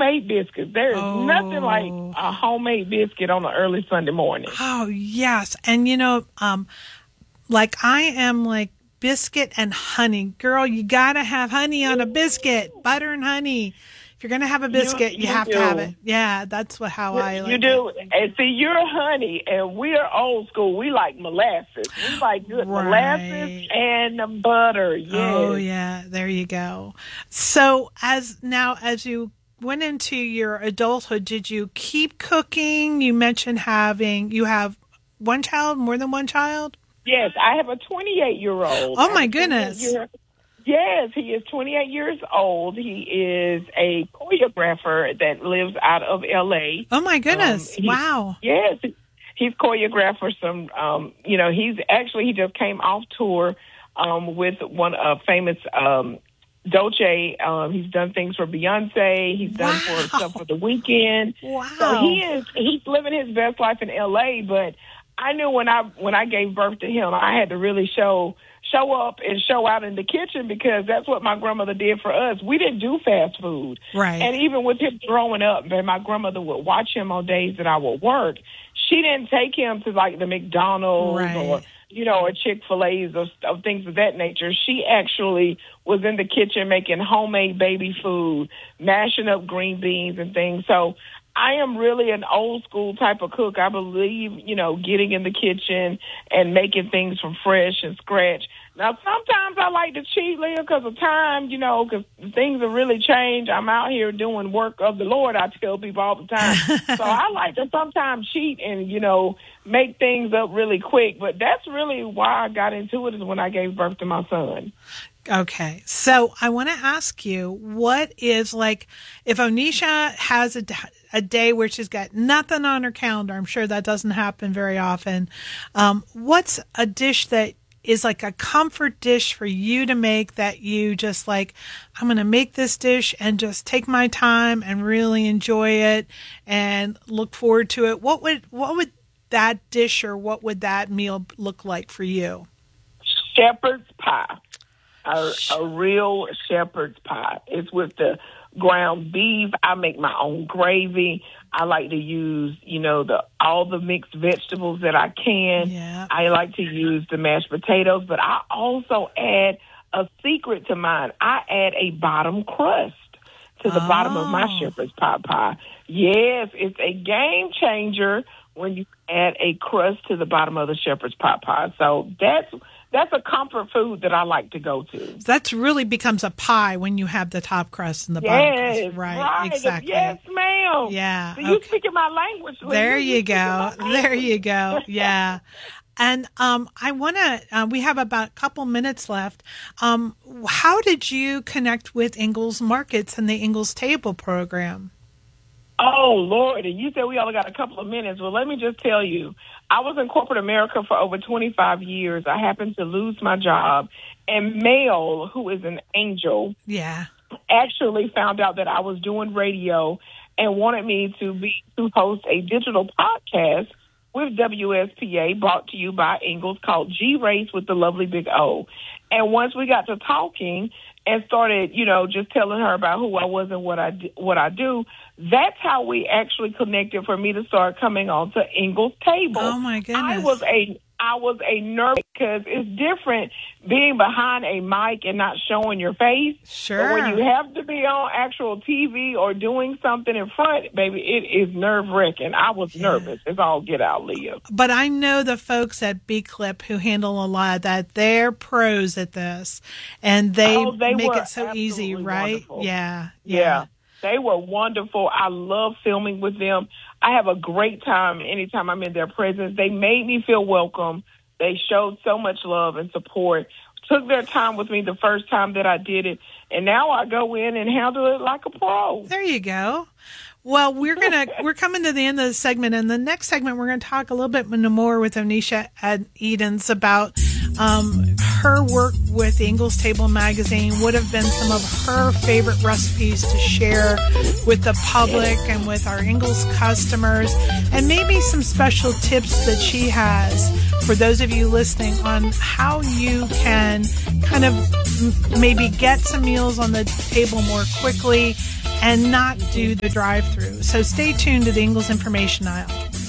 homemade biscuits. There is nothing like a homemade biscuit on an early Sunday morning. Oh, yes. And, like I am like biscuit and honey. Girl, you got to have honey on a biscuit, butter and honey. If you're going to have a biscuit, you have to have it. Yeah, that's how I like it. You do. And see, you're honey, and we're old school. We like molasses. We like good molasses and the butter. Yes. Oh, yeah. There you go. So as you went into your adulthood, did you keep cooking? You mentioned you have one child, more than one child? Yes, I have a 28-year-old. Oh, my goodness. Yes, he is 28 years old. He is a choreographer that lives out of L.A. Oh, my goodness. Wow. Yes, he's choreographed for some, he just came off tour with one famous Dolce. He's done things for Beyonce. He's done stuff for The Weeknd. Wow. So he's living his best life in L.A., but I knew when I gave birth to him, I had to really show up and show out in the kitchen, because that's what my grandmother did for us. We didn't do fast food. Right. And even with him growing up, my grandmother would watch him on days that I would work. She didn't take him to like the McDonald's or, or Chick-fil-A's or things of that nature. She actually was in the kitchen making homemade baby food, mashing up green beans and things. So I am really an old school type of cook. I believe, getting in the kitchen and making things from fresh and scratch. Now, sometimes I like to cheat, Leah, because of time, because things have really changed. I'm out here doing work of the Lord, I tell people all the time. So I like to sometimes cheat and, make things up really quick. But that's really why I got into it, is when I gave birth to my son. Okay. So I want to ask you, what is like, if Onisha has a day where she's got nothing on her calendar, I'm sure that doesn't happen very often. What's a dish that is like a comfort dish for you to make, that you just like, I'm going to make this dish and just take my time and really enjoy it and look forward to it? What would that dish or what would that meal look like for you? Shepherd's pie. A real shepherd's pie. It's with the ground beef. I make my own gravy. I like to use, all the mixed vegetables that I can. Yeah. I like to use the mashed potatoes, but I also add a secret to mine. I add a bottom crust to the bottom of my shepherd's pie. Yes, it's a game changer when you add a crust to the bottom of the shepherd's pie. So that's a comfort food that I like to go to. That really becomes a pie when you have the top crust and the bottom crust. Right, exactly. Yes, ma'am. Yeah. So you speaking my language. There you go. There you go. Yeah. And I want to, we have about a couple minutes left. How did you connect with Ingles Markets and the Ingles Table program? Oh, Lord, and you said we only got a couple of minutes. Well, let me just tell you, I was in corporate America for over 25 years. I happened to lose my job, and Mel, who is an angel, actually found out that I was doing radio and wanted me to host a digital podcast with WSPA, brought to you by Ingles, called G-Race with the lovely big O. And once we got to talking and started, just telling her about who I was and what I do, that's how we actually connected for me to start coming on to Ingles Table. Oh, my goodness. I was a nerve, because it's different being behind a mic and not showing your face. Sure. But when you have to be on actual TV or doing something in front, baby, it is nerve-wracking. I was nervous. It's all get out, Leah. But I know the folks at B-Clip who handle a lot of that. They're pros at this, and they make it so easy, right? Wonderful. Yeah. They were wonderful. I love filming with them. I have a great time anytime I'm in their presence. They made me feel welcome. They showed so much love and support. Took their time with me the first time that I did it, and now I go in and handle it like a pro. There you go. Well, we're coming to the end of the segment, and the next segment we're going to talk a little bit more with Onisha Edens about her work with the Ingles Table magazine. Would have been some of her favorite recipes to share with the public and with our Ingles customers, and maybe some special tips that she has for those of you listening on how you can kind of maybe get some meals on the table more quickly and not do the drive-through. So stay tuned to the Ingles Information Aisle.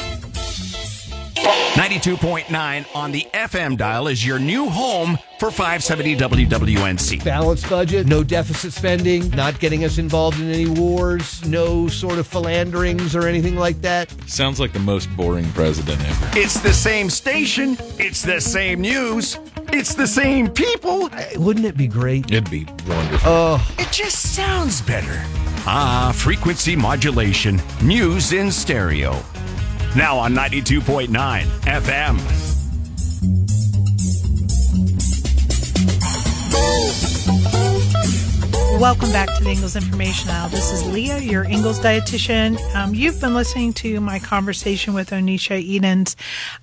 92.9 on the FM dial is your new home for 570 WWNC. Balanced budget, no deficit spending, not getting us involved in any wars, no sort of philanderings or anything like that. Sounds like the most boring president ever. It's the same station. It's the same news. It's the same people. Wouldn't it be great? It'd be wonderful. Oh, It just sounds better. Frequency modulation. News in stereo. Now on 92.9 FM. Welcome back to the Ingles Information Aisle. This is Leah, your Ingles dietitian. You've been listening to my conversation with Onisha Edens.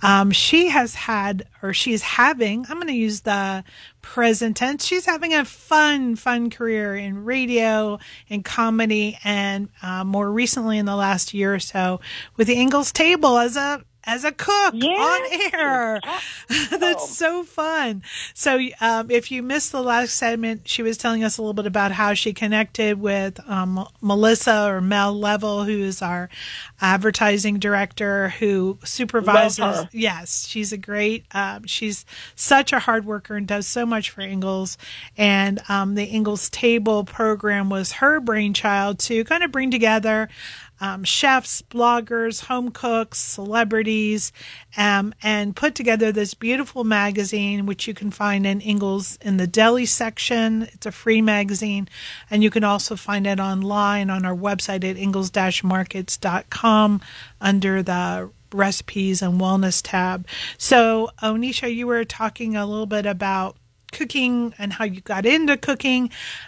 She's having, I'm going to use the present tense, she's having a fun career in radio and comedy, and more recently in the last year or so with the Ingles Table as a cook on air. That's so fun. So if you missed the last segment, she was telling us a little bit about how she connected with Melissa or Mel Level, who is our advertising director who supervises. Yes, she's a great, she's such a hard worker and does so much for Ingles. And the Ingles Table program was her brainchild to kind of bring together chefs, bloggers, home cooks, celebrities, and put together this beautiful magazine, which you can find in Ingles in the deli section. It's a free magazine, and you can also find it online on our website at ingles-markets.com under the recipes and wellness tab. So, Onisha, you were talking a little bit about cooking and how you got into cooking.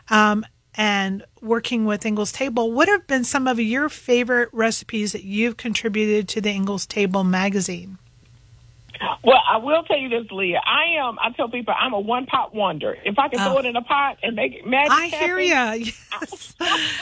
And working with Ingles Table, what have been some of your favorite recipes that you've contributed to the Ingles Table magazine? Well, I will tell you this, Leah. I tell people I'm a one-pot wonder. If I can throw it in a pot and make it magic I hear you. Yes.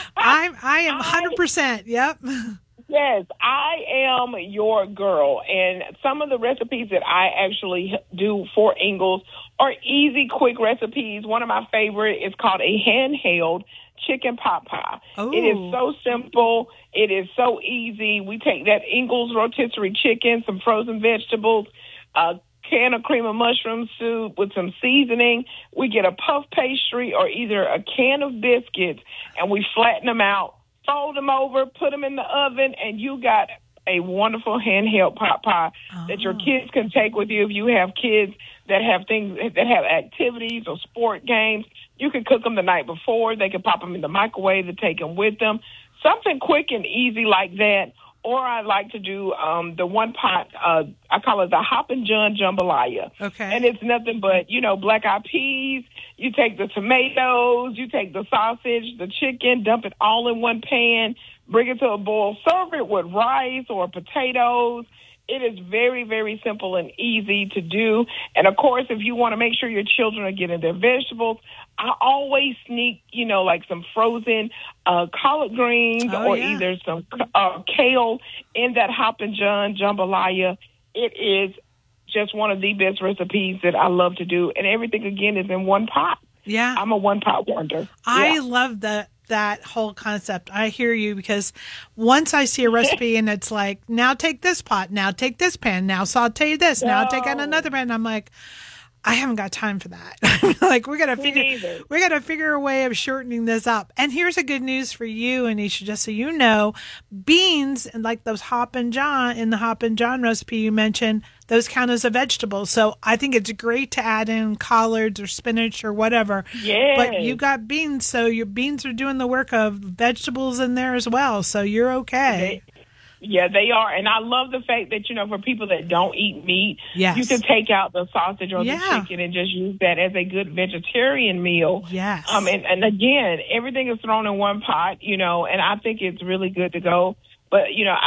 I am 100%. Yep. Yes, I am your girl. And some of the recipes that I actually do for Ingles are easy, quick recipes. One of my favorite is called a handheld chicken pot pie. Oh. It is so simple. It is so easy. We take that Ingles rotisserie chicken, some frozen vegetables, a can of cream of mushroom soup with some seasoning. We get a puff pastry or either a can of biscuits, and we flatten them out, fold them over, put them in the oven, and you got a wonderful handheld pot pie that your kids can take with you. If you have kids that have things that have activities or sport games, you can cook them the night before. They can pop them in the microwave to take them with them. Something quick and easy like that. Or I like to do the one pot, I call it the Hoppin' John Jambalaya. Okay. And it's nothing but, black-eyed peas. You take the tomatoes, you take the sausage, the chicken, dump it all in one pan, bring it to a boil, serve it with rice or potatoes. It is very, very simple and easy to do. And, of course, if you want to make sure your children are getting their vegetables, I always sneak, like some frozen collard greens either some kale in that Hoppin' John Jambalaya. It is just one of the best recipes that I love to do. And everything, again, is in one pot. Yeah. I'm a one-pot wonder. I love that whole concept. I hear you, because once I see a recipe and it's like, now take this pot, now take this pan, now saute this, now take out another pan, I'm like, I haven't got time for that. Like, we got to figure a way of shortening this up. And here's a good news for you, Anisha, just so you know, beans, and like those Hoppin' John, in the Hoppin' John recipe you mentioned, those count as a vegetable. So I think it's great to add in collards or spinach or whatever. Yes. But you got beans, so your beans are doing the work of vegetables in there as well. So you're okay. Yeah, they are. And I love the fact that, for people that don't eat meat, yes, you can take out the sausage or the chicken and just use that as a good vegetarian meal. Yes. And again, everything is thrown in one pot, and I think it's really good to go. But,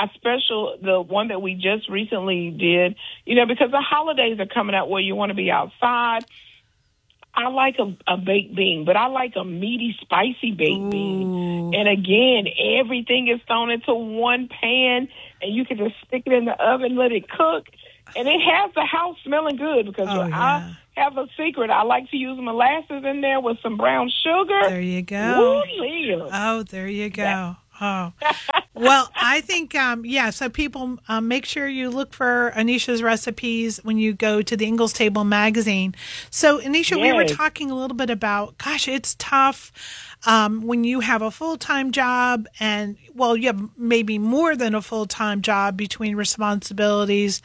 the one that we just recently did, because the holidays are coming up where you want to be outside. I like a baked bean, but I like a meaty, spicy baked bean. And again, everything is thrown into one pan, and you can just stick it in the oven, let it cook. And it has the house smelling good, because I have a secret. I like to use molasses in there with some brown sugar. There you go. Ooh, Leah. Oh, there you go. Oh, well, I think, so people make sure you look for Anisha's recipes when you go to the Ingles Table magazine. So, Anisha, we were talking a little bit about, gosh, it's tough when you have a full-time job and, well, you have maybe more than a full-time job between responsibilities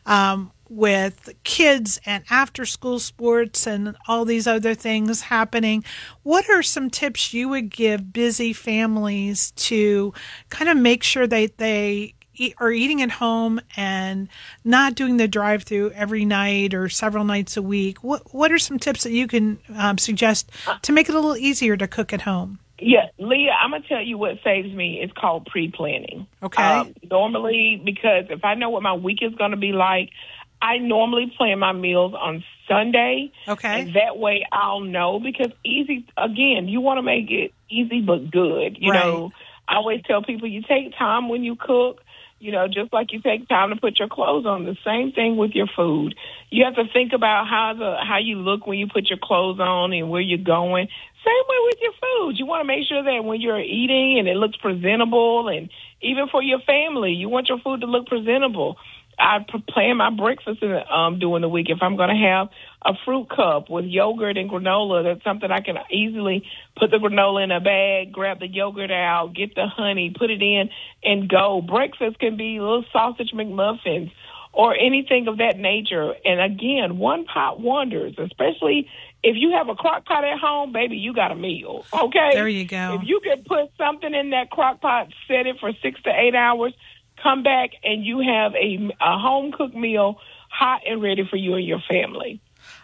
with kids and after-school sports and all these other things happening. What are some tips you would give busy families to kind of make sure that they are eating at home and not doing the drive-through every night or several nights a week? What are some tips that you can suggest to make it a little easier to cook at home? Yeah, Leah, I'm going to tell you what saves me. It's called pre-planning. Okay. Normally, because if I know what my week is going to be like, I normally plan my meals on Sunday. Okay. And that way I'll know, because easy, again, you want to make it easy but good. You know, I always tell people you take time when you cook, just like you take time to put your clothes on. The same thing with your food. You have to think about how you look when you put your clothes on and where you're going. Same way with your food. You want to make sure that when you're eating and it looks presentable, and even for your family, you want your food to look presentable. I plan my breakfast during the week. If I'm going to have a fruit cup with yogurt and granola, that's something I can easily put the granola in a bag, grab the yogurt out, get the honey, put it in, and go. Breakfast can be little sausage McMuffins or anything of that nature. And again, one pot wonders, especially if you have a crock pot at home, baby, you got a meal, okay? There you go. If you can put something in that crock pot, set it for 6 to 8 hours, come back and you have a home-cooked meal hot and ready for you and your family.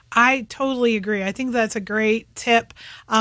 I totally agree. I think that's a great tip.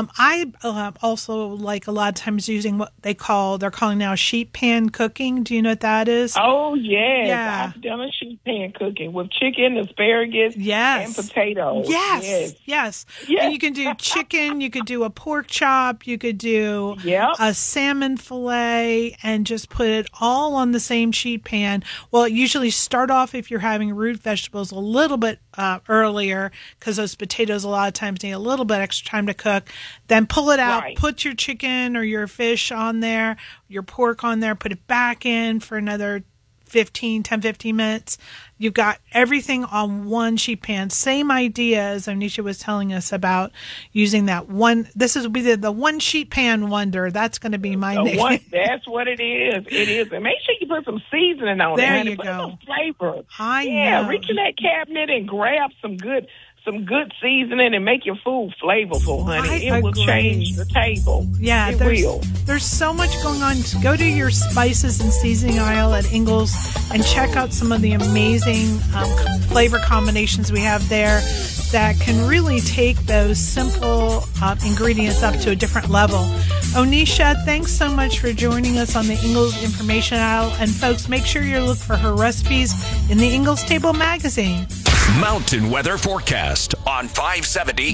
I also like a lot of times using what they're calling now sheet pan cooking. Do you know what that is? Oh, yes. Yeah. I've done a sheet pan cooking with chicken, asparagus, and potatoes. Yes. And you can do chicken, you could do a pork chop, you could do a salmon fillet, and just put it all on the same sheet pan. Well, usually start off, if you're having root vegetables, a little bit earlier, because those potatoes a lot of times need a little bit extra time to cook. Then pull it out, put your chicken or your fish on there, your pork on there, put it back in for another 10, 15 minutes. You've got everything on one sheet pan. Same idea as Anisha was telling us about using that one. This will be the one sheet pan wonder. That's going to be my name. That's what it is. It is. And make sure you put some seasoning on it. There you put go. Some flavor. I know. Reach in that cabinet and grab some good seasoning and make your food flavorful, honey. It will change the table. Yeah, it will. There's so much going on. Go to your spices and seasoning aisle at Ingles and check out some of the amazing flavor combinations we have there that can really take those simple ingredients up to a different level. Onisha, thanks so much for joining us on the Ingles Information Aisle. And folks, make sure you look for her recipes in the Ingles Table magazine. Mountain weather forecast on 570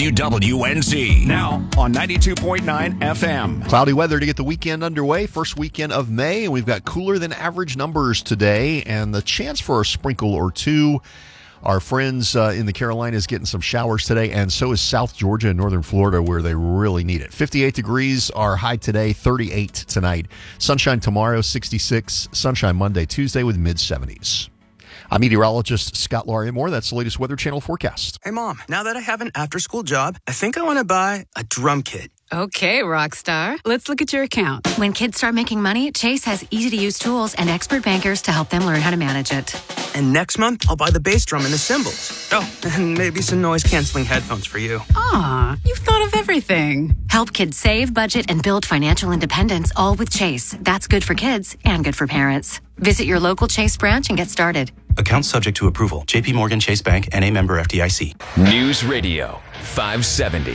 WWNZ. Now on 92.9 FM. Cloudy weather to get the weekend underway. First weekend of May, and we've got cooler than average numbers today and the chance for a sprinkle or two. Our friends in the Carolinas getting some showers today, and so is South Georgia and northern Florida, where they really need it. 58 degrees are high today, 38 tonight. Sunshine tomorrow, 66. Sunshine Monday, Tuesday with mid-70s. I'm meteorologist Scott Larimore. That's the latest Weather Channel forecast. Hey, Mom, now that I have an after-school job, I think I want to buy a drum kit. Okay, rock star. Let's look at your account. When kids start making money, Chase has easy-to-use tools and expert bankers to help them learn how to manage it. And next month, I'll buy the bass drum and the cymbals. Oh, and maybe some noise-canceling headphones for you. Aw, you've thought of everything. Help kids save, budget, and build financial independence, all with Chase. That's good for kids and good for parents. Visit your local Chase branch and get started. Account subject to approval. J.P. Morgan Chase Bank, N.A. member FDIC. News Radio 570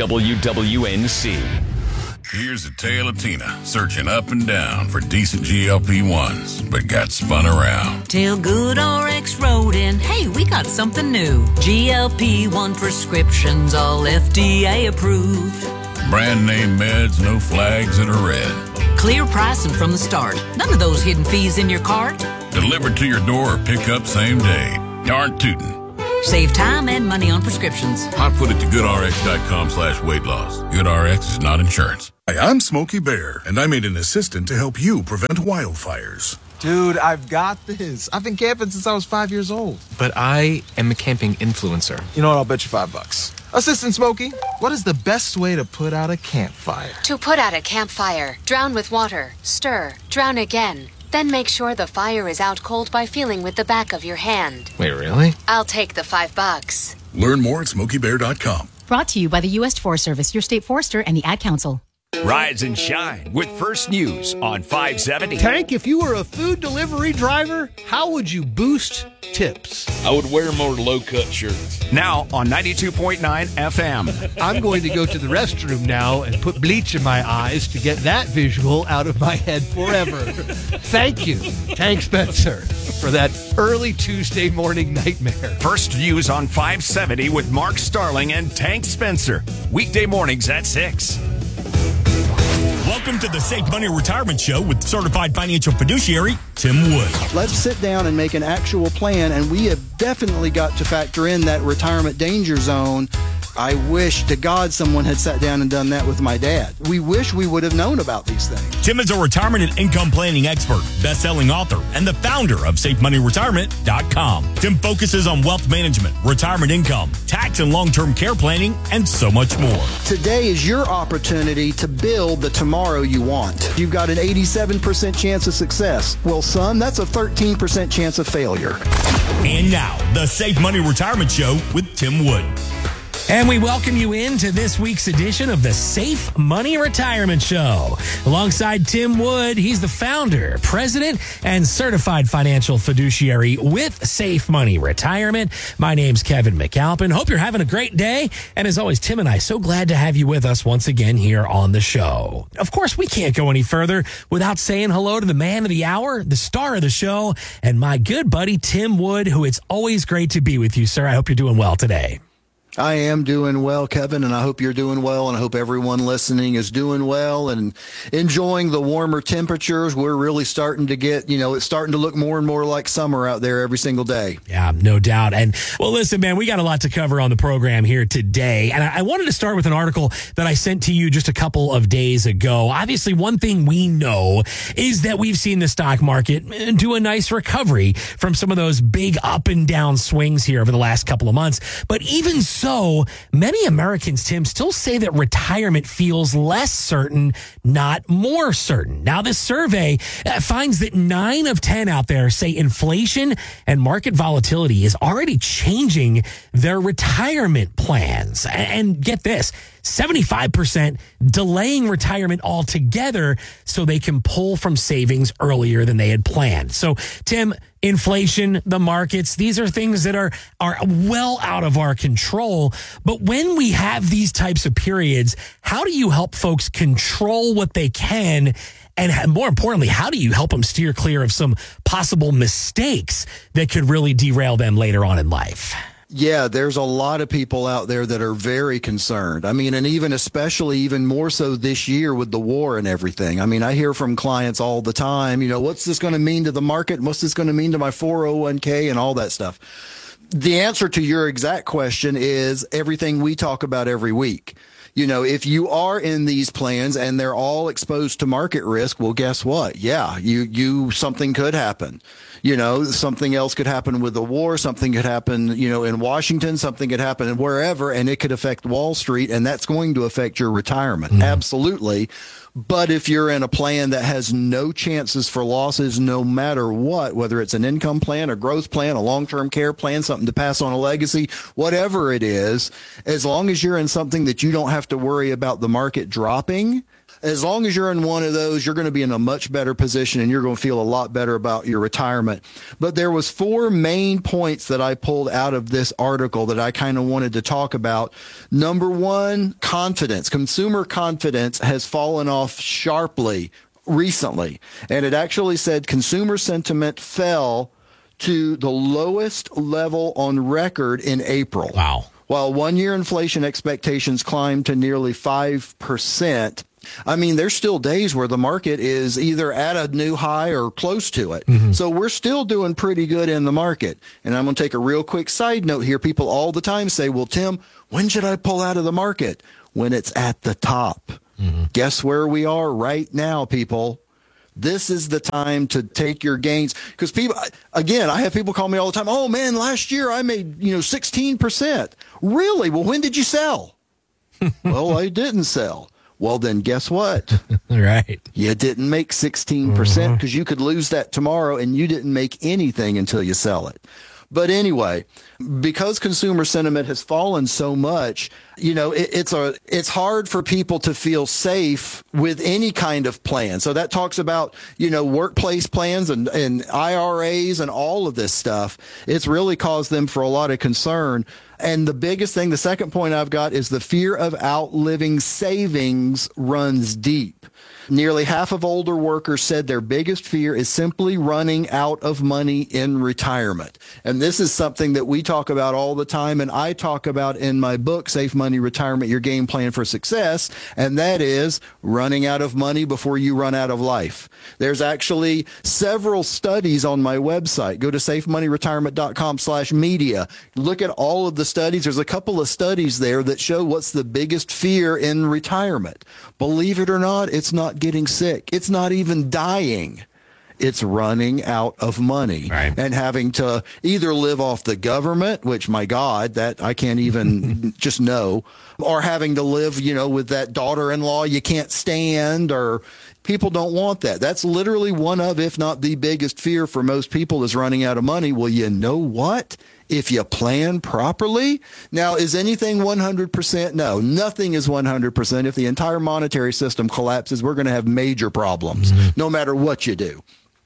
WWNC. Here's a tale of Tina searching up and down for decent GLP-1s, but got spun around. Till Good RX wrote in, hey, we got something new. GLP-1 prescriptions, all FDA approved. Brand name meds, no flags that are red. Clear pricing from the start. None of those hidden fees in your cart. Delivered to your door or pick up same day. Darn tootin'. Save time and money on prescriptions. I put it to GoodRx.com/weight loss. GoodRx is not insurance. Hi, I'm Smokey Bear, and I made an assistant to help you prevent wildfires. Dude, I've got this. I've been camping since I was 5 years old. But I am a camping influencer. You know what? I'll bet you $5. Assistant Smokey, what is the best way to put out a campfire? To put out a campfire, drown with water, stir, drown again. Then make sure the fire is out cold by feeling with the back of your hand. Wait, really? I'll take the $5. Learn more at SmokeyBear.com. Brought to you by the U.S. Forest Service, your state forester, and the Ad Council. Rise and shine with First News on 570. Tank, if you were a food delivery driver, how would you boost tips? I would wear more low-cut shirts. Now on 92.9 FM. I'm going to go to the restroom now and put bleach in my eyes to get that visual out of my head forever. Thank you, Tank Spencer, for that early Tuesday morning nightmare. First News on 570 with Mark Starling and Tank Spencer. Weekday mornings at 6. Welcome to the Safe Money Retirement Show with certified financial fiduciary Tim Wood. Let's sit down and make an actual plan, and we have definitely got to factor in that retirement danger zone. I wish to God someone had sat down and done that with my dad. We wish we would have known about these things. Tim is a retirement and income planning expert, best-selling author, and the founder of SafeMoneyRetirement.com. Tim focuses on wealth management, retirement income, tax and long-term care planning, and so much more. Today is your opportunity to build the tomorrow you want. You've got an 87% chance of success. Well, son, that's a 13% chance of failure. And now, the Safe Money Retirement Show with Tim Wood. And we welcome you into this week's edition of the Safe Money Retirement Show. Alongside Tim Wood, he's the founder, president, and certified financial fiduciary with Safe Money Retirement. My name's Kevin McAlpin. Hope you're having a great day. And as always, Tim and I, so glad to have you with us once again here on the show. Of course, we can't go any further without saying hello to the man of the hour, the star of the show, and my good buddy, Tim Wood, who it's always great to be with you, sir. I hope you're doing well today. I am doing well, Kevin, and I hope you're doing well, and I hope everyone listening is doing well and enjoying the warmer temperatures. We're really starting to get, it's starting to look more and more like summer out there every single day. Yeah, no doubt. And, well, listen, man, we got a lot to cover on the program here today, and I wanted to start with an article that I sent to you just a couple of days ago. Obviously, one thing we know is that we've seen the stock market do a nice recovery from some of those big up and down swings here over the last couple of months. But even so, many Americans, Tim, still say that retirement feels less certain, not more certain. Now, this survey finds that 9 of 10 out there say inflation and market volatility is already changing their retirement plans. And get this, 75% delaying retirement altogether so they can pull from savings earlier than they had planned. So, Tim, inflation, the markets, these are things that are well out of our control. But when we have these types of periods, how do you help folks control what they can? And more importantly, how do you help them steer clear of some possible mistakes that could really derail them later on in life? Yeah, there's a lot of people out there that are very concerned. I mean, and even more so this year with the war and everything. I mean, I hear from clients all the time, what's this going to mean to the market? What's this going to mean to my 401k and all that stuff? The answer to your exact question is everything we talk about every week. If you are in these plans and they're all exposed to market risk, well, guess what? Yeah, something could happen. Something else could happen with the war. Something could happen, in Washington. Something could happen wherever, and it could affect Wall Street, and that's going to affect your retirement. Mm-hmm. Absolutely. But if you're in a plan that has no chances for losses, no matter what, whether it's an income plan, a growth plan, a long-term care plan, something to pass on a legacy, whatever it is, as long as you're in something that you don't have to worry about the market dropping, as long as you're in one of those, you're going to be in a much better position and you're going to feel a lot better about your retirement. But there was 4 main points that I pulled out of this article that I kind of wanted to talk about. Number 1, confidence. Consumer confidence has fallen off sharply recently. And it actually said consumer sentiment fell to the lowest level on record in April. Wow. While 1-year inflation expectations climbed to nearly 5%, I mean, there's still days where the market is either at a new high or close to it. So we're still doing pretty good in the market. And I'm going to take a real quick side note here. People all the time say, well, Tim, when should I pull out of the market? When it's at the top. Guess where we are right now, people? This is the time to take your gains. Because people, again, I have people call me all the time. Oh, man, last year I made, 16%. Really? Well, when did you sell? Well, I didn't sell. Well, then guess what? Right. You didn't make 16% because you could lose that tomorrow and you didn't make anything until you sell it. But anyway, because consumer sentiment has fallen so much, it's hard for people to feel safe with any kind of plan. So that talks about, workplace plans and IRAs and all of this stuff. It's really caused them for a lot of concern. And the biggest thing, the second point I've got is the fear of outliving savings runs deep. Nearly half of older workers said their biggest fear is simply running out of money in retirement. And this is something that we talk about all the time, and I talk about in my book, Safe Money Retirement, Your Game Plan for Success, and that is running out of money before you run out of life. There's actually several studies on my website. Go to safemoneyretirement.com/media. Look at all of the studies. There's a couple of studies there that show what's the biggest fear in retirement. Believe it or not, it's not getting sick. It's not even dying. It's running out of money and having to either live off the government, which, my God, that I can't even just know, or having to live, with that daughter-in-law you can't stand, or people don't want that. That's literally one of, if not the biggest fear for most people, is running out of money. Well, you know what? If you plan properly. Now, is anything 100%? No, nothing is 100%. If the entire monetary system collapses, we're going to have major problems, no matter what you do.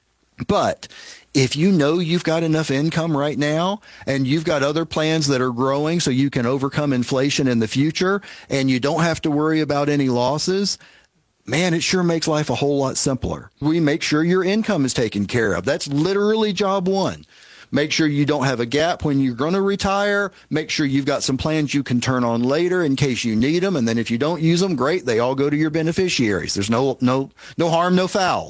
But if you know you've got enough income right now and you've got other plans that are growing so you can overcome inflation in the future and you don't have to worry about any losses, man, it sure makes life a whole lot simpler. We make sure your income is taken care of. That's literally job one. Make sure you don't have a gap when you're going to retire. Make sure you've got some plans you can turn on later in case you need them. And then if you don't use them, great. They all go to your beneficiaries. There's no harm, no foul.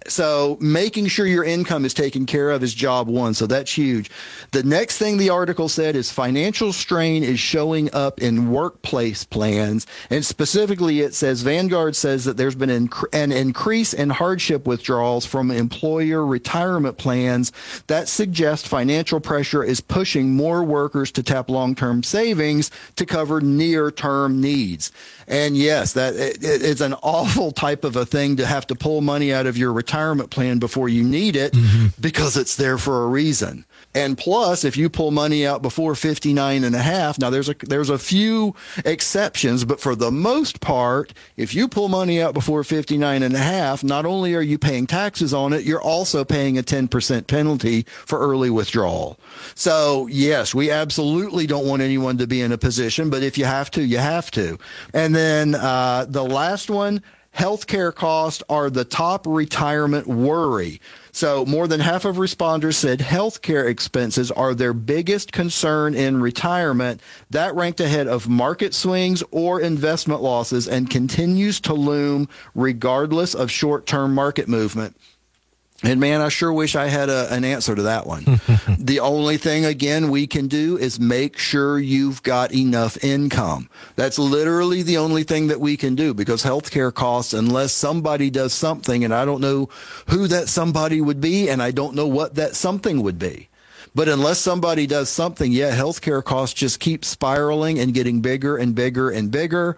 So making sure your income is taken care of is job one. So that's huge. The next thing the article said is financial strain is showing up in workplace plans. And specifically, it says Vanguard says that there's been an increase in hardship withdrawals from employer retirement plans. That suggests financial pressure is pushing more workers to tap long-term savings to cover near-term needs. And yes, that it's an awful type of a thing to have to pull money out of your retirement plan before you need it because it's there for a reason. And plus, if you pull money out before 59 and a half, now there's a few exceptions, but for the most part, if you pull money out before 59 and a half, not only are you paying taxes on it, you're also paying a 10% penalty for early withdrawal. So yes, we absolutely don't want anyone to be in a position, but if you have to, you have to. And then the last one, healthcare costs are the top retirement worry. So more than half of responders said healthcare expenses are their biggest concern in retirement. That ranked ahead of market swings or investment losses and continues to loom regardless of short-term market movement. And man, I sure wish I had an answer to that one. The only thing, again, we can do is make sure you've got enough income. That's literally the only thing that we can do, because healthcare costs, unless somebody does something, and I don't know who that somebody would be, and I don't know what that something would be. But unless somebody does something, healthcare costs just keep spiraling and getting bigger and bigger and bigger.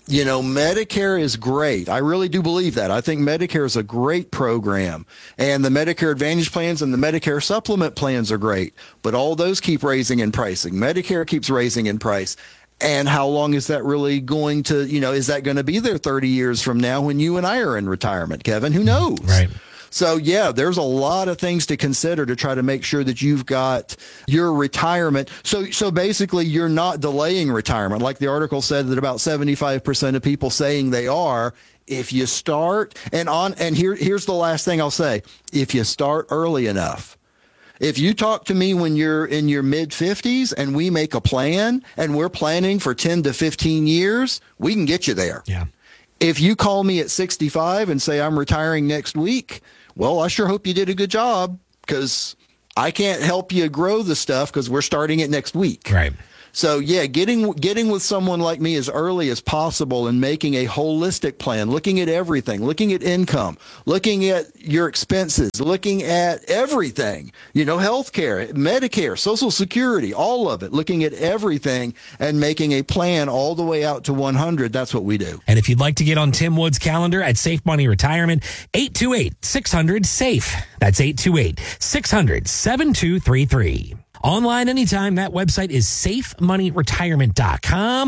Medicare is great. I really do believe that. I think Medicare is a great program, and the Medicare Advantage plans and the Medicare supplement plans are great, but all those keep raising in pricing. Medicare keeps raising in price. And how long is that really going to, is that going to be there 30 years from now when you and I are in retirement, Kevin? Who knows? Right. So, there's a lot of things to consider to try to make sure that you've got your retirement. So basically, you're not delaying retirement. Like the article said that about 75% of people saying they are. If you start, and here's the last thing I'll say. If you start early enough. If you talk to me when you're in your mid-50s and we make a plan and we're planning for 10 to 15 years, we can get you there. Yeah. If you call me at 65 and say I'm retiring next week, well, I sure hope you did a good job, because I can't help you grow the stuff because we're starting it next week. Right. So, yeah, getting with someone like me as early as possible and making a holistic plan, looking at everything, looking at income, looking at your expenses, looking at everything, healthcare, Medicare, Social Security, all of it, looking at everything and making a plan all the way out to 100. That's what we do. And if you'd like to get on Tim Wood's calendar at Safe Money Retirement, 828-600-SAFE. That's 828-600-7233. Online anytime. That website is safemoneyretirement.com.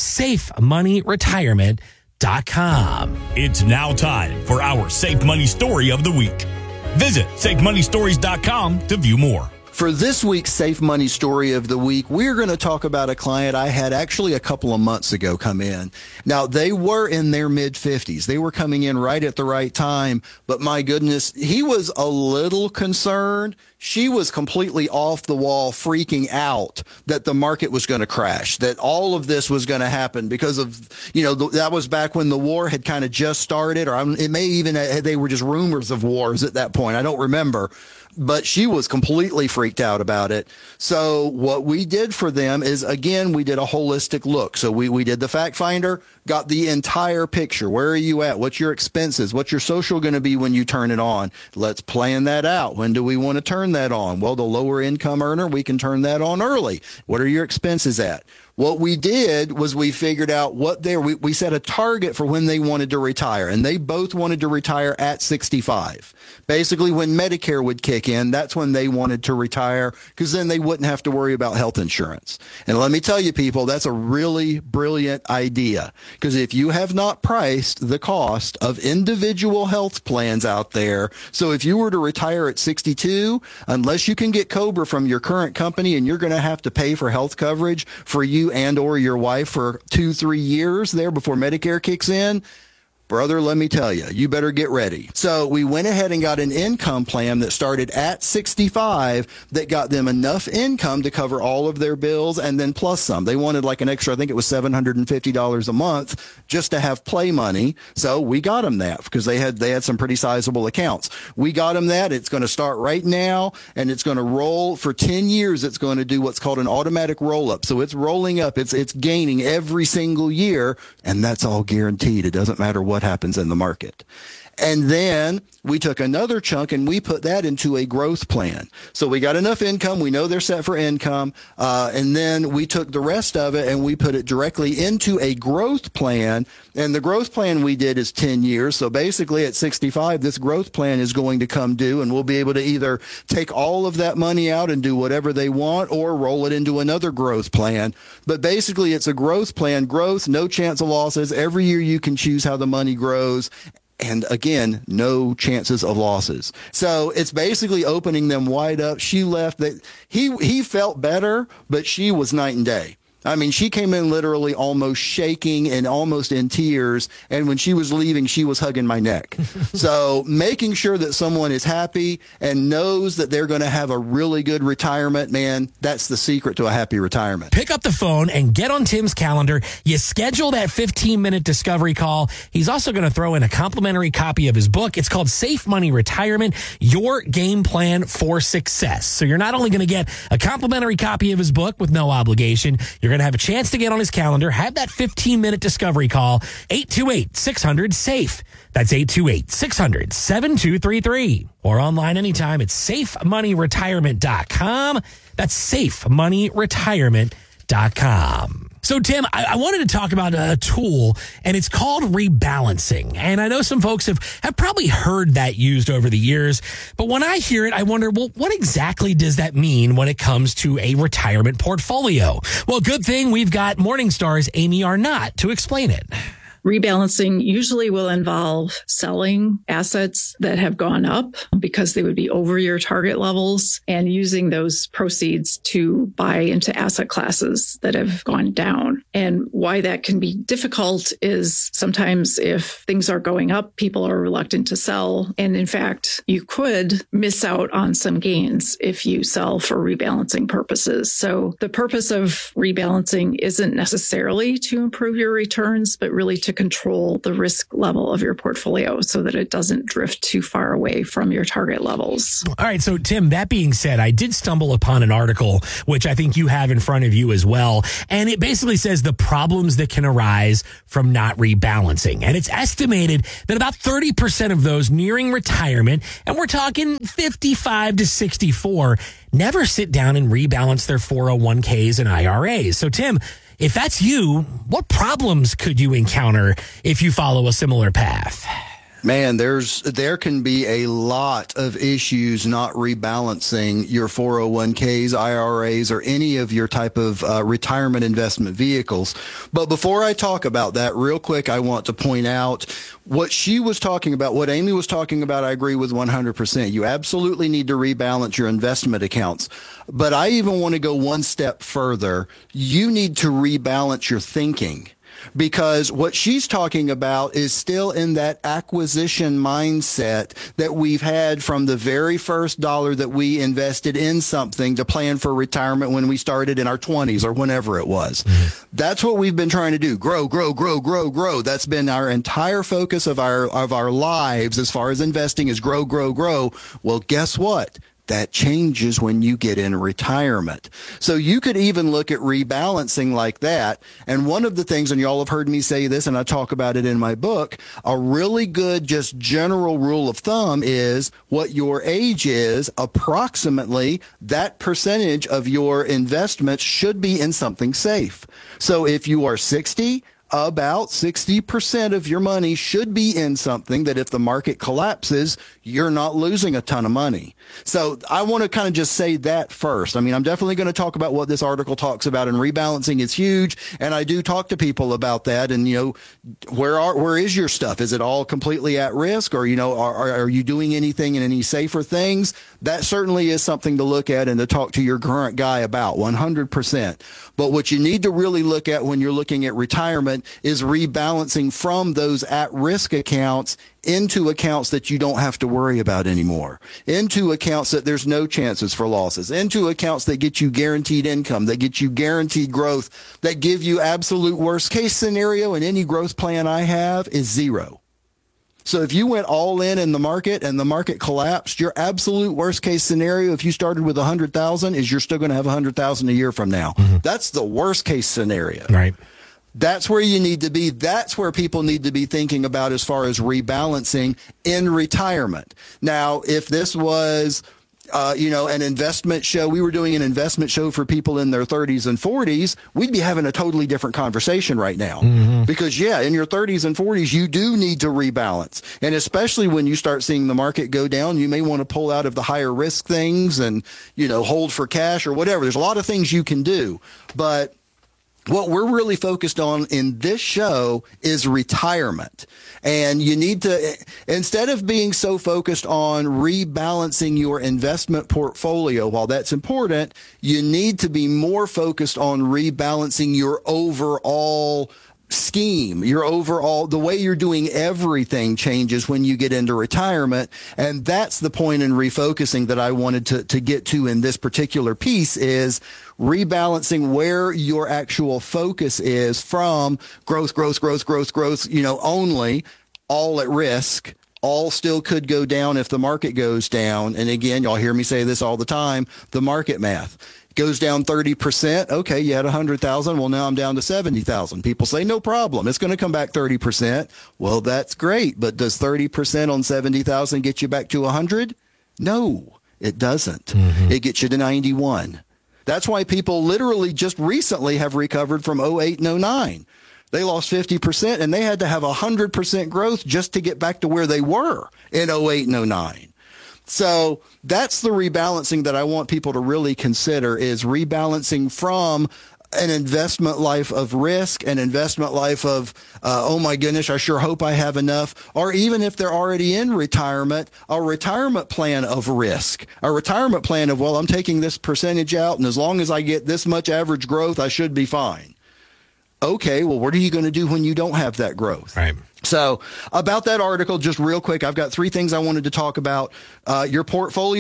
Safemoneyretirement.com. It's now time for our Safe Money Story of the Week. Visit safemoneystories.com to view more. For this week's Safe Money Story of the Week, we're going to talk about a client I had actually a couple of months ago come in. Now, they were in their mid-50s. They were coming in right at the right time, but my goodness, he was a little concerned. She was completely off the wall, freaking out that the market was going to crash, that all of this was going to happen because of, that was back when the war had kind of just started, or it may even, they were just rumors of wars at that point. I don't remember. But she was completely freaked out about it. So what we did for them is, again, we did a holistic look. So we did the fact finder, got the entire picture. Where are you at? What's your expenses? What's your social going to be when you turn it on? Let's plan that out. When do we want to turn that on? Well, the lower income earner, we can turn that on early. What are your expenses at? What we did was we figured out we set a target for when they wanted to retire, and they both wanted to retire at 65. Basically, when Medicare would kick in, that's when they wanted to retire, because then they wouldn't have to worry about health insurance. And let me tell you, people, that's a really brilliant idea, because if you have not priced the cost of individual health plans out there, so if you were to retire at 62, unless you can get COBRA from your current company and you're going to have to pay for health coverage for you and or your wife for 2-3 years there before Medicare kicks in, brother, let me tell you, you better get ready. So we went ahead and got an income plan that started at 65 that got them enough income to cover all of their bills and then plus some. They wanted like an extra, I think it was $750 a month just to have play money. So we got them that because they had some pretty sizable accounts. We got them that. It's going to start right now and it's going to roll for 10 years. It's going to do what's called an automatic roll up. So it's rolling up. It's gaining every single year, and that's all guaranteed. It doesn't matter what happens in the market. And then we took another chunk and we put that into a growth plan. So we got enough income. We know they're set for income. And then we took the rest of it and we put it directly into a growth plan. And the growth plan we did is 10 years. So basically at 65, this growth plan is going to come due and we'll be able to either take all of that money out and do whatever they want or roll it into another growth plan. But basically it's a growth plan, growth, no chance of losses. Every year you can choose how the money grows. And again, no chances of losses. So it's basically opening them wide up. She left. He felt better, but she was night and day. I mean, she came in literally almost shaking and almost in tears. And when she was leaving, she was hugging my neck. So making sure that someone is happy and knows that they're going to have a really good retirement, man, that's the secret to a happy retirement. Pick up the phone and get on Tim's calendar. You schedule that 15-minute discovery call. He's also going to throw in a complimentary copy of his book. It's called Safe Money Retirement, Your Game Plan for Success. So you're not only going to get a complimentary copy of his book with no obligation, you're going to have a chance to get on his calendar, have that 15-minute discovery call, 828-600-SAFE. That's 828-600-7233. Or online anytime at safemoneyretirement.com. That's safemoneyretirement.com. So, Tim, I wanted to talk about a tool, and it's called rebalancing. And I know some folks have probably heard that used over the years. But when I hear it, I wonder, well, what exactly does that mean when it comes to a retirement portfolio? Well, good thing we've got Morningstar's Amy Arnott to explain it. Rebalancing usually will involve selling assets that have gone up because they would be over your target levels and using those proceeds to buy into asset classes that have gone down. And why that can be difficult is sometimes if things are going up, people are reluctant to sell. And in fact, you could miss out on some gains if you sell for rebalancing purposes. So the purpose of rebalancing isn't necessarily to improve your returns, but really to to control the risk level of your portfolio so that it doesn't drift too far away from your target levels. All right. So, Tim, that being said, I did stumble upon an article, which I think you have in front of you as well. And it basically says the problems that can arise from not rebalancing. And it's estimated that about 30% of those nearing retirement, and we're talking 55 to 64, never sit down and rebalance their 401ks and IRAs. So, Tim, if that's you, what problems could you encounter if you follow a similar path? Man, there can be a lot of issues not rebalancing your 401ks, IRAs, or any of your type of retirement investment vehicles. But before I talk about that, real quick, I want to point out what she was talking about, what Amy was talking about. I agree with 100%. You absolutely need to rebalance your investment accounts. But I even want to go one step further. You need to rebalance your thinking. Because what she's talking about is still in that acquisition mindset that we've had from the very first dollar that we invested in something to plan for retirement when we started in our 20s or whenever it was. Mm-hmm. That's what we've been trying to do. Grow, grow, grow, grow, grow. That's been our entire focus of our lives as far as investing is grow, grow, grow. Well, guess what? That changes when you get in retirement. So you could even look at rebalancing like that. And one of the things, and y'all have heard me say this, and I talk about it in my book, a really good just general rule of thumb is what your age is, approximately that percentage of your investments should be in something safe. So if you are 60, about 60% of your money should be in something that if the market collapses, you're not losing a ton of money. So I want to kind of just say that first. I mean, I'm definitely going to talk about what this article talks about, and rebalancing is huge. And I do talk to people about that. And, you know, where is your stuff? Is it all completely at risk, or, you know, are you doing anything in any safer things? That certainly is something to look at and to talk to your current guy about 100%. But what you need to really look at when you're looking at retirement is rebalancing from those at-risk accounts into accounts that you don't have to worry about anymore, into accounts that there's no chances for losses, into accounts that get you guaranteed income, that get you guaranteed growth, that give you absolute worst case scenario, and any growth plan I have is zero. So if you went all in the market and the market collapsed, your absolute worst case scenario, if you started with 100,000, is you're still going to have 100,000 a year from now. Mm-hmm. That's the worst case scenario. Right. That's where you need to be. That's where people need to be thinking about as far as rebalancing in retirement. Now, if this was, an investment show, we were doing an investment show for people in their 30s and 40s, we'd be having a totally different conversation right now. Mm-hmm. Because, in your 30s and 40s, you do need to rebalance. And especially when you start seeing the market go down, you may want to pull out of the higher risk things and, hold for cash or whatever. There's a lot of things you can do. But what we're really focused on in this show is retirement. And you need to, instead of being so focused on rebalancing your investment portfolio, while that's important, you need to be more focused on rebalancing your overall scheme, the way you're doing everything changes when you get into retirement. And that's the point in refocusing that I wanted to get to in this particular piece is rebalancing where your actual focus is from growth, only, all at risk. All still could go down if the market goes down. And again, y'all hear me say this all the time, the market math. Goes down 30%. Okay, you had 100,000. Well, now I'm down to 70,000. People say, no problem. It's going to come back 30%. Well, that's great. But does 30% on 70,000 get you back to 100? No, it doesn't. Mm-hmm. It gets you to 91. That's why people literally just recently have recovered from 08 and 09. They lost 50% and they had to have 100% growth just to get back to where they were in 08 and 09. So that's the rebalancing that I want people to really consider is rebalancing from an investment life of risk, an investment life of, oh my goodness, I sure hope I have enough, or even if they're already in retirement, a retirement plan of risk, a retirement plan of, well, I'm taking this percentage out, and as long as I get this much average growth, I should be fine. Okay, well, what are you going to do when you don't have that growth? Right. So about that article, just real quick, I've got 3 things I wanted to talk about. Your portfolio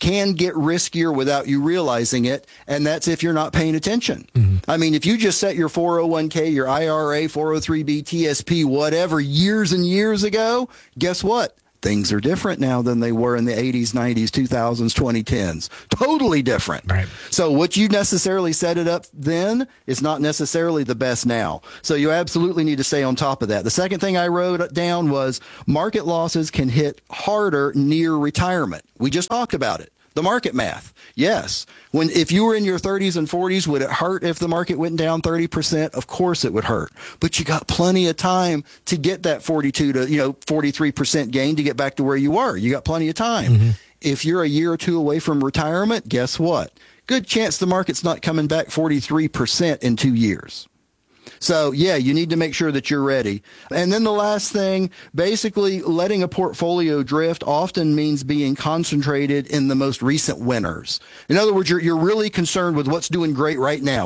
can get riskier without you realizing it, and that's if you're not paying attention. I mean, if you just set your 401k, your IRA, 403b, TSP, whatever, years and years ago, guess what? Things are different now than they were in the 80s, 90s, 2000s, 2010s. Totally different. Right. So what you necessarily set it up then is not necessarily the best now. So you absolutely need to stay on top of that. The second thing I wrote down was market losses can hit harder near retirement. We just talked about it. The market math. Yes. If you were in your 30s and 40s, would it hurt if the market went down 30%? Of course it would hurt. But you got plenty of time to get that 42 to, 43% gain to get back to where you were. You got plenty of time. If you're a year or two away from retirement, guess what? Good chance the market's not coming back 43% in 2 years. So, yeah, you need to make sure that you're ready. And then the last thing, basically letting a portfolio drift often means being concentrated in the most recent winners. In other words, you're really concerned with what's doing great right now,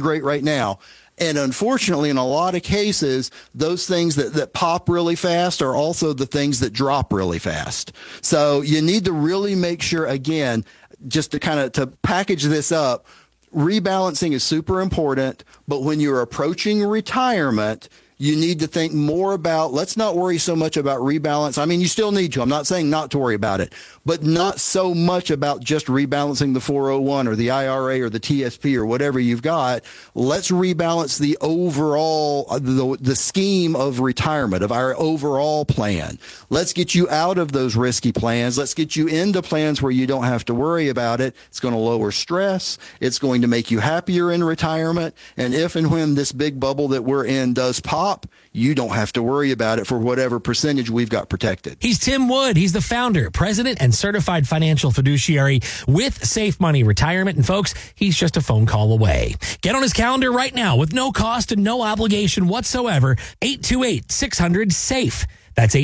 And unfortunately, in a lot of cases, those things that pop really fast are also the things that drop really fast. So you need to really make sure, again, just to package this up, rebalancing is super important, but when you're approaching retirement, you need to think more about, let's not worry so much about rebalance. I mean, you still need to. I'm not saying not to worry about it, but not so much about just rebalancing the 401 or the IRA or the TSP or whatever you've got. Let's rebalance the overall, the scheme of retirement, of our overall plan. Let's get you out of those risky plans. Let's get you into plans where you don't have to worry about it. It's going to lower stress. It's going to make you happier in retirement. And if and when this big bubble that we're in does pop, you don't have to worry about it for whatever percentage we've got protected. He's Tim Wood. He's the founder, president, and certified financial fiduciary with Safe Money Retirement. And folks, he's just a phone call away. Get on his calendar right now with no cost and no obligation whatsoever. 828-600-SAFE. That's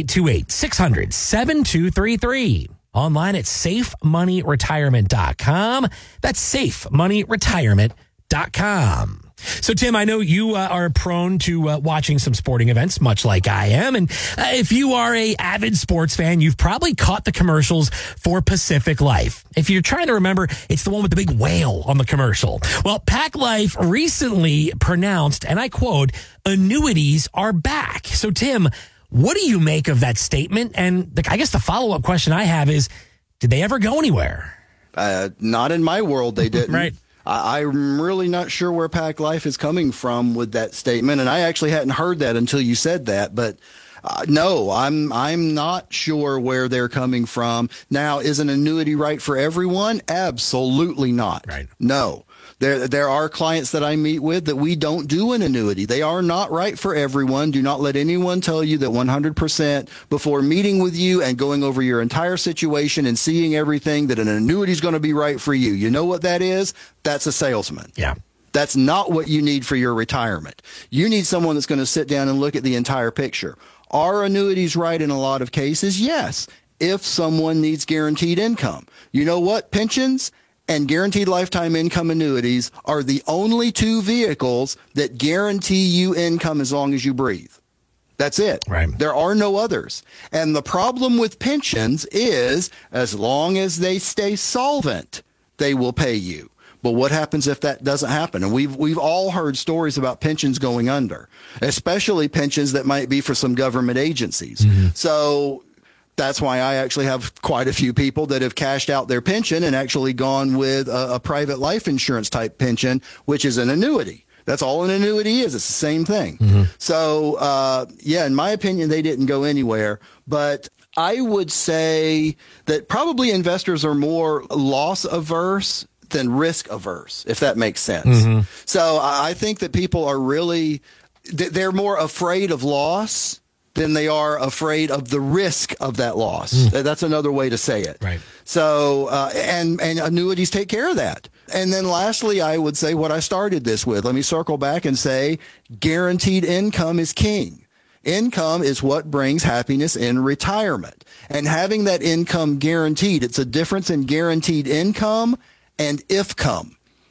828-600-7233. Online at safemoneyretirement.com. That's safemoneyretirement.com. So, Tim, I know you are prone to watching some sporting events, much like I am. And if you are a avid sports fan, you've probably caught the commercials for Pacific Life. If you're trying to remember, it's the one with the big whale on the commercial. Well, Pac Life recently pronounced, and I quote, "annuities are back." So, Tim, what do you make of that statement? And I guess the follow-up question I have is, did they ever go anywhere? Not in my world, they didn't. Right. I'm really not sure where Pac Life is coming from with that statement, and I actually hadn't heard that until you said that. But no, I'm not sure where they're coming from. Now, is an annuity right for everyone? Absolutely not. Right. No. There are clients that I meet with that we don't do an annuity. They are not right for everyone. Do not let anyone tell you that 100% before meeting with you and going over your entire situation and seeing everything that an annuity is going to be right for you. You know what that is? That's a salesman. Yeah. That's not what you need for your retirement. You need someone that's going to sit down and look at the entire picture. Are annuities right in a lot of cases? Yes. If someone needs guaranteed income. You know what? Pensions and guaranteed lifetime income annuities are the only two vehicles that guarantee you income as long as you breathe. That's it. Right. There are no others. And the problem with pensions is as long as they stay solvent, they will pay you. But what happens if that doesn't happen? And we've all heard stories about pensions going under, especially pensions that might be for some government agencies. So that's why I actually have quite a few people that have cashed out their pension and actually gone with a private life insurance type pension, which is an annuity. That's all an annuity is. It's the same thing. So, in my opinion, they didn't go anywhere. But I would say that probably investors are more loss averse than risk averse, if that makes sense. So I think that people are really, they're more afraid of loss than they are afraid of the risk of that loss. That's another way to say it. Right. So, and annuities take care of that. And then lastly, I would say what I started this with. Let me circle back and say guaranteed income is king. Income is what brings happiness in retirement. And having that income guaranteed, it's a difference in guaranteed income and IFCOME.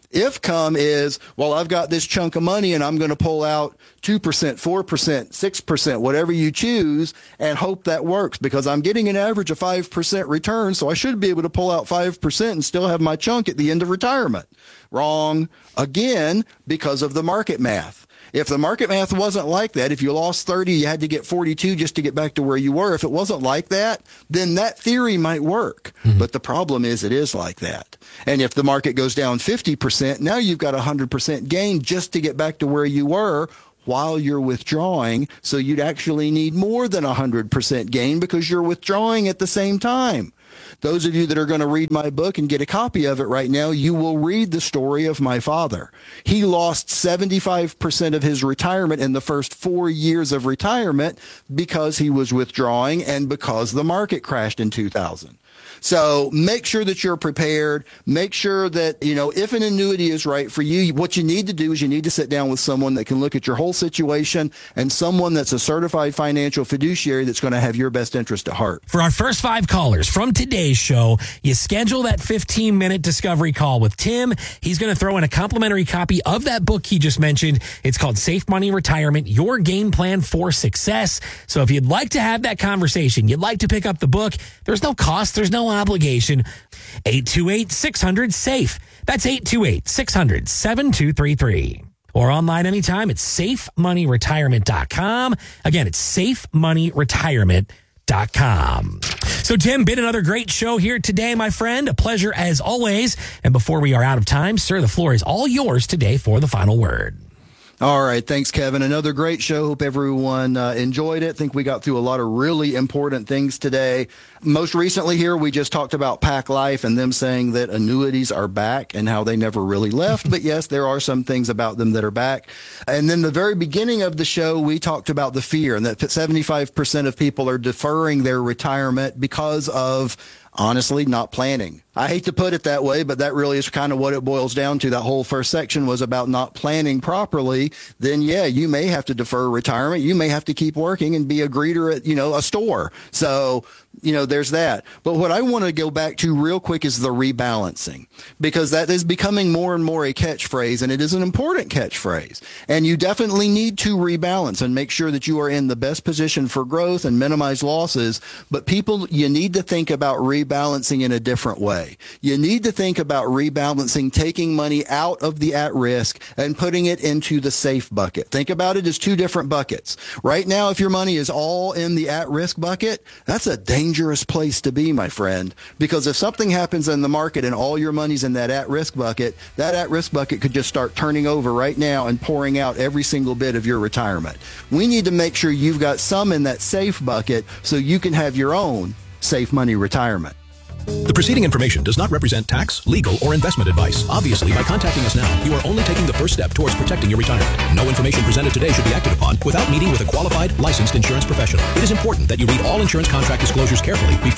If come is, well, I've got this chunk of money and I'm going to pull out 2%, 4%, 6%, whatever you choose, and hope that works because I'm getting an average of 5% return, so I should be able to pull out 5% and still have my chunk at the end of retirement. Wrong. Again, because of the market math. If the market math wasn't like that, if you lost 30, you had to get 42 just to get back to where you were. If it wasn't like that, then that theory might work. Mm-hmm. But the problem is it is like that. And if the market goes down 50%, now you've got 100% gain just to get back to where you were while you're withdrawing. So you'd actually need more than 100% gain because you're withdrawing at the same time. Those of you that are going to read my book and get a copy of it right now, you will read the story of my father. He lost 75% of his retirement in the first 4 years of retirement because he was withdrawing and because the market crashed in 2000. So make sure that you're prepared. Make sure that, if an annuity is right for you, what you need to do is you need to sit down with someone that can look at your whole situation and someone that's a certified financial fiduciary that's going to have your best interest at heart. For our first 5 callers from today's show, you schedule that 15-minute discovery call with Tim. He's going to throw in a complimentary copy of that book he just mentioned. It's called Safe Money Retirement, Your Game Plan for Success. So if you'd like to have that conversation, you'd like to pick up the book, there's no cost, there's no obligation. 828-600-SAFE. That's 828-600-7233. Or online anytime at safemoneyretirement.com. Again, it's safemoneyretirement.com. So, Tim, been another great show here today, my friend. A pleasure as always. And before we are out of time, sir, the floor is all yours today for the final word. All right. Thanks, Kevin. Another great show. Hope everyone enjoyed it. I think we got through a lot of really important things today. Most recently here, we just talked about Pac Life and them saying that annuities are back and how they never really left. But yes, there are some things about them that are back. And then the very beginning of the show, we talked about the fear and that 75% of people are deferring their retirement because of, honestly, not planning. I hate to put it that way, but that really is kind of what it boils down to. That whole first section was about not planning properly. Then, yeah, you may have to defer retirement. You may have to keep working and be a greeter at, a store. So, there's that. But what I want to go back to real quick is the rebalancing, because that is becoming more and more a catchphrase, and it is an important catchphrase. And you definitely need to rebalance and make sure that you are in the best position for growth and minimize losses. But people, you need to think about rebalancing in a different way. You need to think about rebalancing, taking money out of the at-risk and putting it into the safe bucket. Think about it as 2 different buckets. Right now, if your money is all in the at-risk bucket, that's a dangerous place to be, my friend, because if something happens in the market and all your money's in that at-risk bucket could just start turning over right now and pouring out every single bit of your retirement. We need to make sure you've got some in that safe bucket so you can have your own safe money retirement. The preceding information does not represent tax, legal, or investment advice. Obviously, by contacting us now, you are only taking the first step towards protecting your retirement. No information presented today should be acted upon without meeting with a qualified, licensed insurance professional. It is important that you read all insurance contract disclosures carefully before